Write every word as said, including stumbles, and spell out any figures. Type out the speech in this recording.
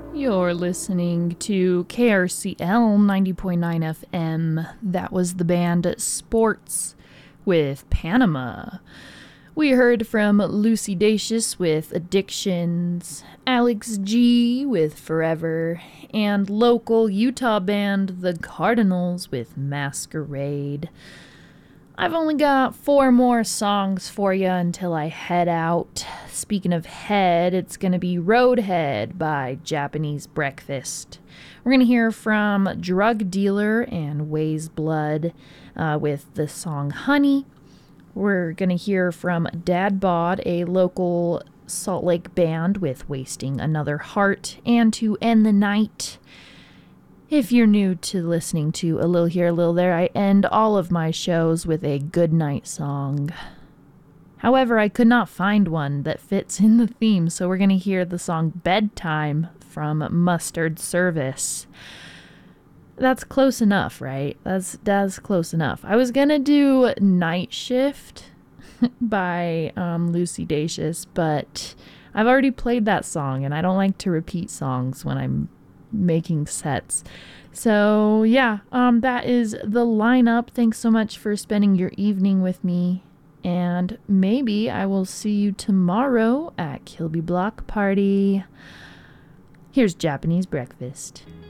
You're listening to K R C L ninety point nine F M. That was the band Sports with Panama. We heard from Lucy Dacus with Addictions, Alex G with Forever, and local Utah band The Cardinals with Masquerade. I've only got four more songs for you until I head out. Speaking of head, it's going to be Roadhead by Japanese Breakfast. We're going to hear from Drug Dealer and Ways Blood uh, with the song Honey. We're going to hear from Dad Bod, a local Salt Lake band with Wasting Another Heart. And to end the night, if you're new to listening to A Little Here, A Little There, I end all of my shows with a good night song. However, I could not find one that fits in the theme, so we're going to hear the song Bedtime from Mustard Service. That's close enough, right? That's, that's close enough. I was going to do Night Shift by um, Lucy Dacus, but I've already played that song, and I don't like to repeat songs when I'm making sets. So yeah, um, that is the lineup. Thanks so much for spending your evening with me, and maybe I will see you tomorrow at Kilby Block Party. Here's Japanese Breakfast.